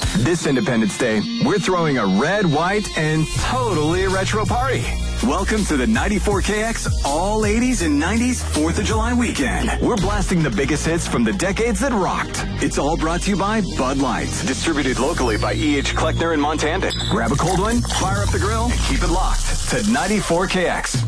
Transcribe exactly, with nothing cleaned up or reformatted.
This Independence Day, we're throwing a red, white, and totally retro party. Welcome to the ninety-four K X All eighties and nineties fourth of July weekend. We're blasting the biggest hits from the decades that rocked. It's all brought to you by Bud Light, distributed locally by E H. Kleckner and Montandon. Grab a cold one, fire up the grill, and keep it locked to ninety-four K X.